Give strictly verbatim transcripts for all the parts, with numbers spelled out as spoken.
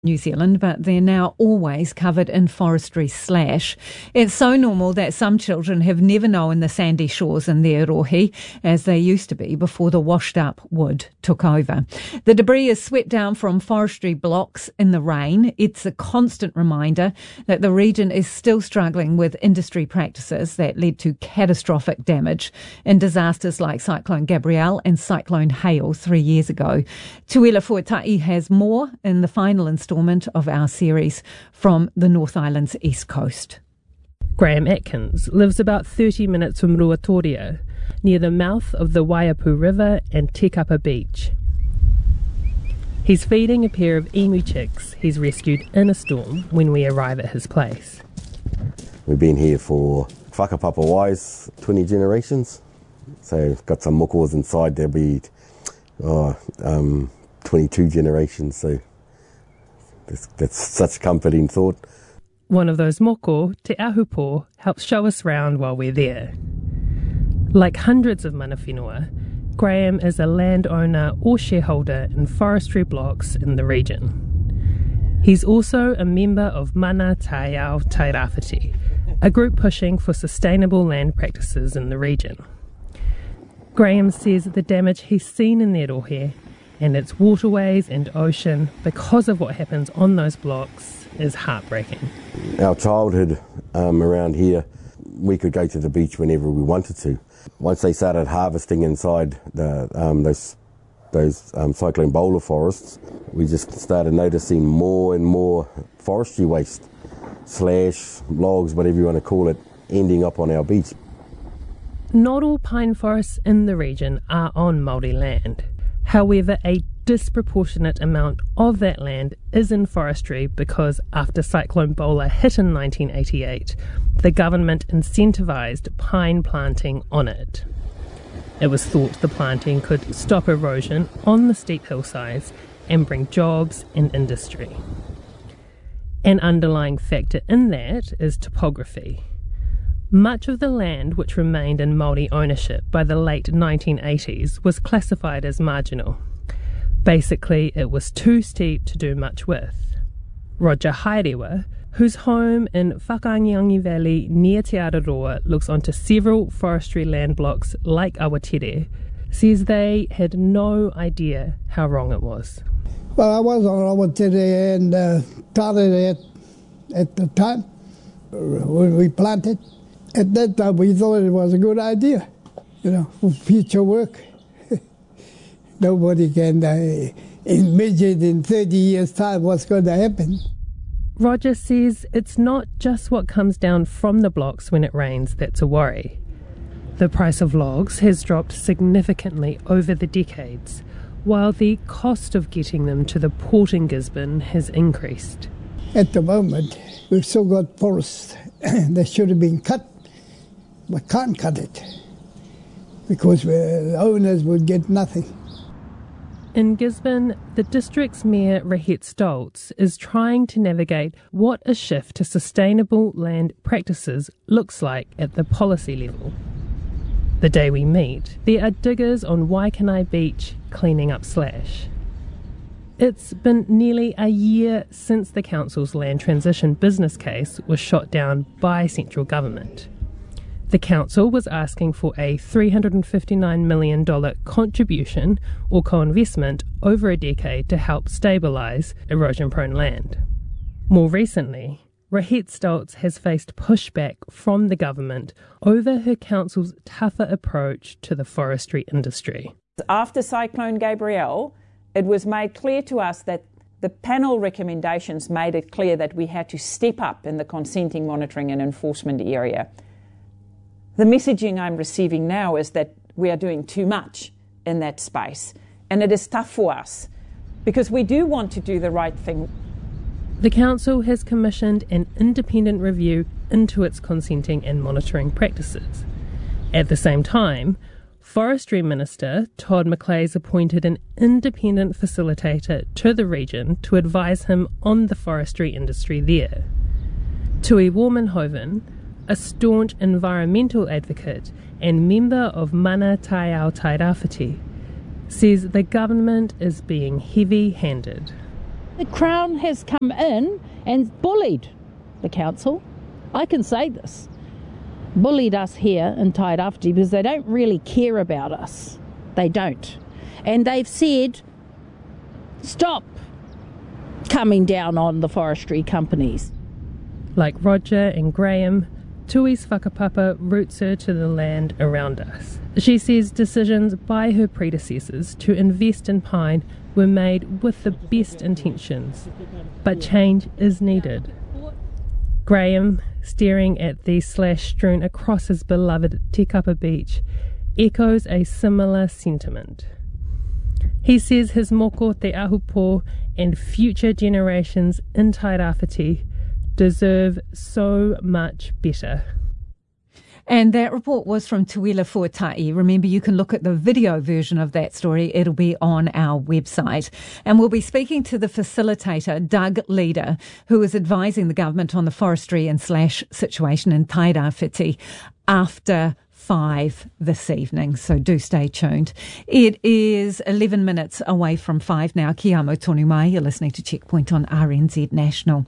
New Zealand, but they're now always covered in forestry slash. It's so normal that some children have never known the sandy shores in their rohe as they used to be before the washed up wood took over. The debris is swept down from forestry blocks in the rain. It's a constant reminder that the region is still struggling with industry practices that led to catastrophic damage in disasters like Cyclone Gabrielle and Cyclone Hale three years ago. Tuila Fuatai has more in the final installment of our series from the North Island's east coast. Graham Atkins lives about thirty minutes from Ruatoria, near the mouth of the Waiapu River and Tekapa Beach. He's feeding a pair of emu chicks he's rescued in a storm when we arrive at his place. We've been here for whakapapa-wise twenty generations, so got some mokos inside. There'll be oh, um, twenty-two generations, so That's, that's such comforting thought. One of those moko, Te Ahupo, helps show us round while we're there. Like hundreds of mana whenua, Graham is a landowner or shareholder in forestry blocks in the region. He's also a member of Mana Tai Ao Tairawhiti, a group pushing for sustainable land practices in the region. Graham says the damage he's seen in their rohe and its waterways and ocean because of what happens on those blocks is heartbreaking. Our childhood um, around here, we could go to the beach whenever we wanted to. Once they started harvesting inside the, um, those, those um, cyclone boulder forests, we just started noticing more and more forestry waste, slash, logs, whatever you want to call it, ending up on our beach. Not all pine forests in the region are on Māori land. However, a disproportionate amount of that land is in forestry because after Cyclone Bola hit in nineteen eighty-eight, the government incentivised pine planting on it. It was thought the planting could stop erosion on the steep hillsides and bring jobs and industry. An underlying factor in that is topography. Much of the land which remained in Māori ownership by the late nineteen eighties was classified as marginal. Basically, it was too steep to do much with. Roger Haerewa, whose home in Whakaangiangi Valley near Te Araroa looks onto several forestry land blocks like Awatere, says they had no idea how wrong it was. Well, I was on Awatere and uh, Tarere at, at the time when we planted. At that time, we thought it was a good idea, you know, for future work. Nobody can uh, imagine in thirty years' time what's going to happen. Roger says it's not just what comes down from the blocks when it rains that's a worry. The price of logs has dropped significantly over the decades, while the cost of getting them to the port in Gisborne has increased. At the moment, we've still got forests that should have been cut. We can't cut it because the owners would get nothing. In Gisborne, the district's mayor, Rahit Stoltz, is trying to navigate what a shift to sustainable land practices looks like at the policy level. The day we meet, there are diggers on Waikanai Beach cleaning up slash. It's been nearly a year since the council's land transition business case was shot down by central government. The council was asking for a three hundred fifty-nine million dollars contribution or co-investment over a decade to help stabilise erosion-prone land. More recently, Rahit Stoltz has faced pushback from the government over her council's tougher approach to the forestry industry. After Cyclone Gabrielle, it was made clear to us that the panel recommendations made it clear that we had to step up in the consenting, monitoring and enforcement area. The messaging I'm receiving now is that we are doing too much in that space, and it is tough for us because we do want to do the right thing. The council has commissioned an independent review into its consenting and monitoring practices. At the same time, Forestry Minister Todd McClay's appointed an independent facilitator to the region to advise him on the forestry industry there. Tui Warmanhoven, a staunch environmental advocate and member of Mana Tai Ao Tairawhiti, says the government is being heavy-handed. The Crown has come in and bullied the council. I can say this. Bullied us here in Tairāwhiti because they don't really care about us. They don't. And they've said, stop coming down on the forestry companies. Like Roger and Graham, Tui's whakapapa roots her to the land around us. She says decisions by her predecessors to invest in pine were made with the best intentions, but change is needed. Graham, staring at the slash strewn across his beloved Te Kapa beach, echoes a similar sentiment. He says his moko te ahupo and future generations in Tairāwhiti deserve so much better. And that report was from Tuila Fuatai. Remember, you can look at the video version of that story. It'll be on our website. And we'll be speaking to the facilitator, Doug Leader, who is advising the government on the forestry and slash situation in Tairāwhiti after five this evening, so do stay tuned. It is eleven minutes away from five now. Kia amo tonu mai, you're listening to Checkpoint on R N Z National.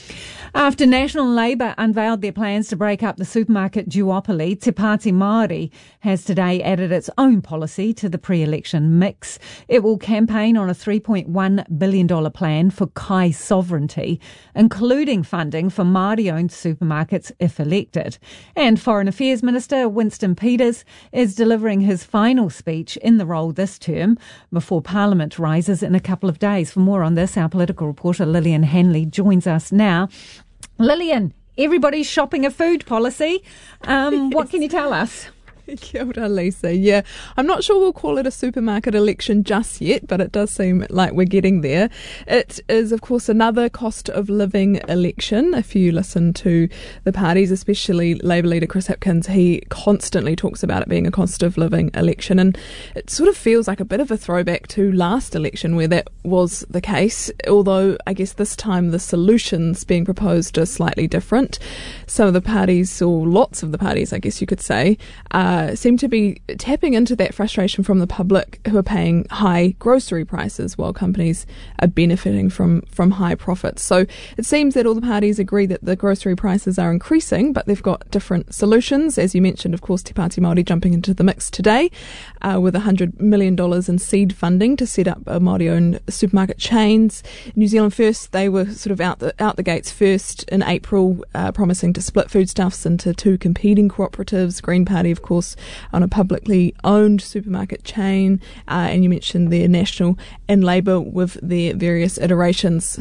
After National Labour unveiled their plans to break up the supermarket duopoly, Te Pāti Māori has today added its own policy to the pre-election mix. It will campaign on a three point one billion dollars plan for Kai sovereignty, including funding for Māori-owned supermarkets if elected. And Foreign Affairs Minister Winston Peters is delivering his final speech in the role this term before Parliament rises in a couple of days. For more on this, our political reporter Lillian Hanley joins us now. Lillian, everybody's shopping a food policy. Um, yes. What can you tell us? Kia ora, Lisa. Yeah, I'm not sure we'll call it a supermarket election just yet, but it does seem like we're getting there. It is, of course, another cost of living election. If you listen to the parties, especially Labour leader Chris Hipkins, he constantly talks about it being a cost of living election, and it sort of feels like a bit of a throwback to last election where that was the case, although I guess this time the solutions being proposed are slightly different. Some of the parties, or lots of the parties, I guess you could say, uh, Uh, seem to be tapping into that frustration from the public who are paying high grocery prices while companies are benefiting from, from high profits. So it seems that all the parties agree that the grocery prices are increasing, but they've got different solutions. As you mentioned, of course, Te Pāti Māori jumping into the mix today uh, with one hundred million dollars in seed funding to set up a Māori-owned supermarket chains. New Zealand First, they were sort of out the, out the gates first in April, uh, promising to split foodstuffs into two competing cooperatives. Green Party, of course, on a publicly owned supermarket chain, uh, and you mentioned their National and Labour with their various iterations.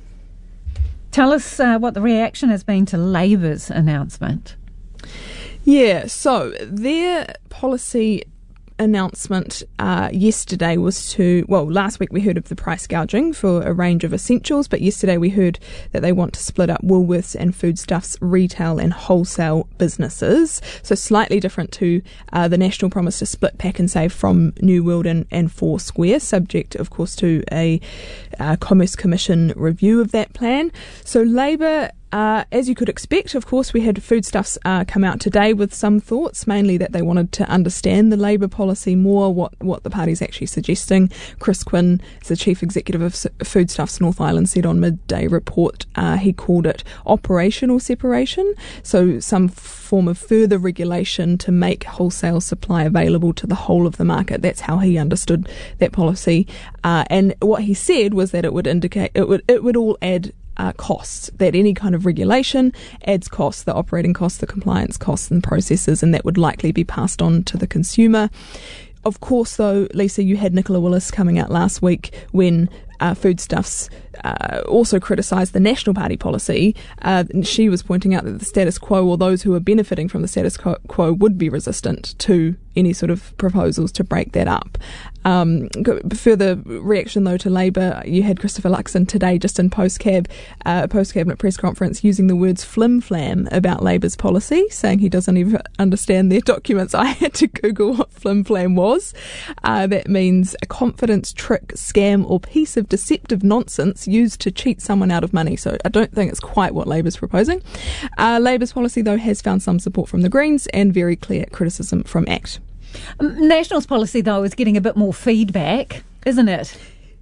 Tell us uh, what the reaction has been to Labour's announcement. Yeah, so their policy announcement uh, yesterday was to, well, last week we heard of the price gouging for a range of essentials, but yesterday we heard that they want to split up Woolworths and Foodstuffs retail and wholesale businesses. So slightly different to uh, the national promise to split Pack and Save from New World and, and Foursquare, subject, of course, to a uh, Commerce Commission review of that plan. So Labour, Uh, as you could expect, of course, we had Foodstuffs uh, come out today with some thoughts, mainly that they wanted to understand the Labour policy more, what, what the party's actually suggesting. Chris Quinn, the chief executive of Foodstuffs North Island, said on Midday Report uh, he called it operational separation, so some form of further regulation to make wholesale supply available to the whole of the market. That's how he understood that policy. Uh, and what he said was that it would indicate, it would, it would all add Uh, costs, that any kind of regulation adds costs, the operating costs, the compliance costs and processes, and that would likely be passed on to the consumer. Of course, though, Lisa, you had Nicola Willis coming out last week when uh, Foodstuffs uh, also criticised the National Party policy. Uh, she was pointing out that the status quo, or those who are benefiting from the status quo, would be resistant to any sort of proposals to break that up. Um, further reaction, though, to Labour, you had Christopher Luxon today just in post-cab, uh, post-cabinet press conference using the words flim-flam about Labour's policy, saying he doesn't even understand their documents. I had to Google what flim-flam was. Uh, that means a confidence trick, scam or piece of deceptive nonsense used to cheat someone out of money. So I don't think it's quite what Labour's proposing. Uh, Labour's policy, though, has found some support from the Greens and very clear criticism from ACT. Um, National's policy, though, is getting a bit more feedback, isn't it?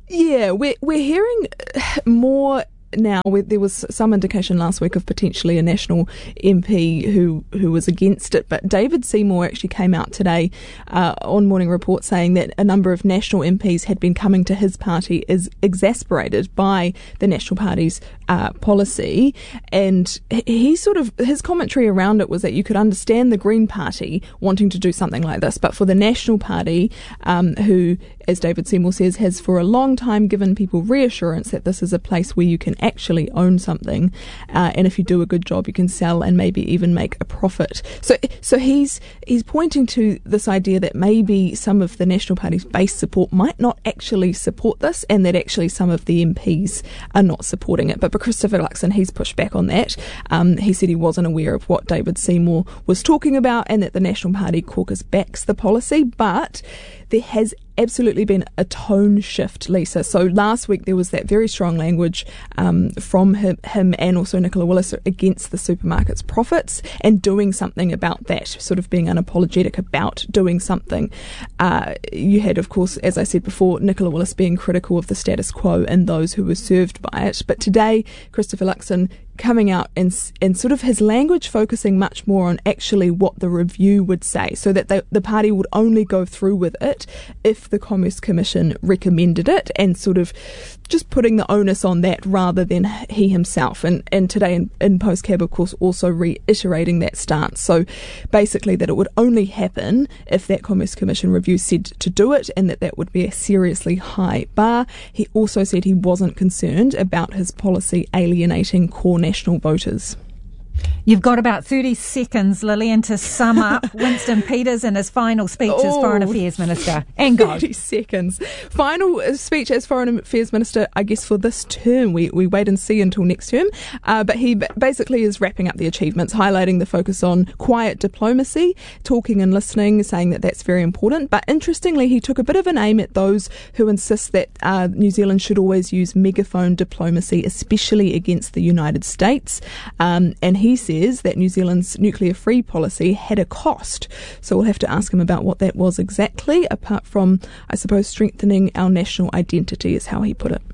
Yeah, we're, we're hearing more now. There was some indication last week of potentially a National M P who, who was against it, but David Seymour actually came out today uh, on Morning Report saying that a number of National M Ps had been coming to his party is exasperated by the National Party's uh, policy, and he sort of, his commentary around it was that you could understand the Green Party wanting to do something like this, but for the National Party, um, who, as David Seymour says, has for a long time given people reassurance that this is a place where you can actually own something, uh, and if you do a good job you can sell and maybe even make a profit. So so he's he's pointing to this idea that maybe some of the National Party's base support might not actually support this, and that actually some of the M Ps are not supporting it. But for Christopher Luxon, he's pushed back on that. Um, he said he wasn't aware of what David Seymour was talking about, and that the National Party caucus backs the policy, but there has absolutely been a tone shift, Lisa. So last week there was that very strong language um, from him, him and also Nicola Willis against the supermarket's profits and doing something about that, sort of being unapologetic about doing something. Uh, you had, of course, as I said before, Nicola Willis being critical of the status quo and those who were served by it. But today, Christopher Luxon coming out and, and sort of his language focusing much more on actually what the review would say, so that they, the party would only go through with it if the Commerce Commission recommended it, and sort of just putting the onus on that rather than he himself. And, and today in, in Postcab, of course, also reiterating that stance. So basically that it would only happen if that Commerce Commission review said to do it, and that that would be a seriously high bar. He also said he wasn't concerned about his policy alienating core national voters. You've got about thirty seconds, Lillian, to sum up Winston Peters and his final speech as oh, Foreign Affairs Minister. And go. thirty seconds. Final speech as Foreign Affairs Minister, I guess, for this term. We, we wait and see until next term. Uh, but he basically is wrapping up the achievements, highlighting the focus on quiet diplomacy, talking and listening, saying that that's very important. But interestingly, he took a bit of an aim at those who insist that uh, New Zealand should always use megaphone diplomacy, especially against the United States. Um, and he said that New Zealand's nuclear-free policy had a cost. So we'll have to ask him about what that was exactly, apart from, I suppose, strengthening our national identity is how he put it.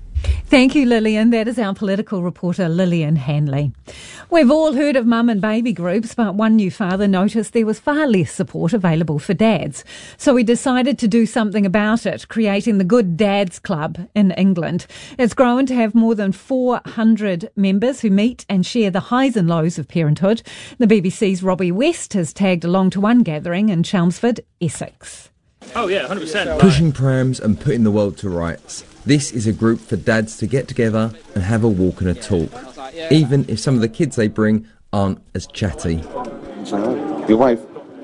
Thank you, Lillian. That is our political reporter, Lillian Hanley. We've all heard of mum and baby groups, but one new father noticed there was far less support available for dads. So he decided to do something about it, creating the Good Dads Club in England. It's grown to have more than four hundred members who meet and share the highs and lows of parenthood. The B B C's Robbie West has tagged along to one gathering in Chelmsford, Essex. Oh yeah, one hundred percent. Pushing prams and putting the world to rights. This is a group for dads to get together and have a walk and a talk, even if some of the kids they bring aren't as chatty. Your wife?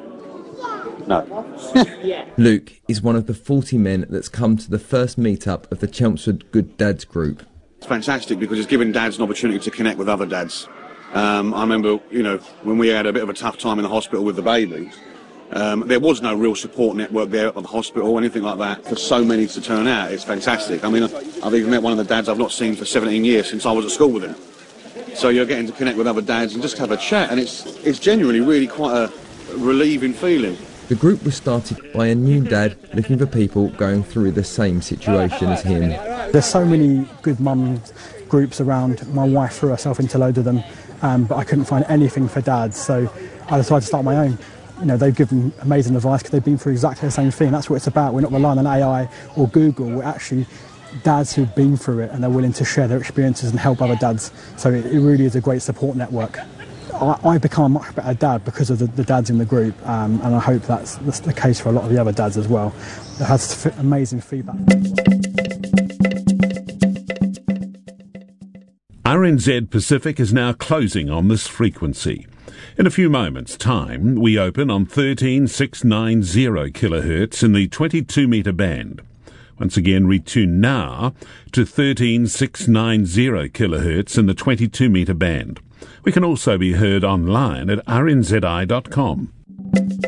No. Luke is one of the forty men that's come to the first meet-up of the Chelmsford Good Dads group. It's fantastic because it's giving dads an opportunity to connect with other dads. Um, I remember, you know, when we had a bit of a tough time in the hospital with the babies, Um, there was no real support network there at the hospital or anything like that. For so many to turn out, it's fantastic. I mean, I've even met one of the dads I've not seen for seventeen years since I was at school with him. So you're getting to connect with other dads and just have a chat, and it's it's genuinely really quite a relieving feeling. The group was started by a new dad looking for people going through the same situation as him. There's so many good mum groups around. My wife threw herself into a load of them, um, but I couldn't find anything for dads, so I decided to start my own. You know, they've given amazing advice because they've been through exactly the same thing. That's what it's about. We're not relying on A I or Google. We're actually dads who've been through it, and they're willing to share their experiences and help other dads. So it, it really is a great support network. I, I've become a much better dad because of the, the dads in the group, um, and I hope that's, that's the case for a lot of the other dads as well. It has f- amazing feedback. R N Z Pacific is now closing on this frequency. In a few moments' time, we open on thirteen six ninety kilohertz in the twenty-two metre band. Once again, retune now to thirteen six ninety kilohertz in the twenty-two metre band. We can also be heard online at r n z i dot com.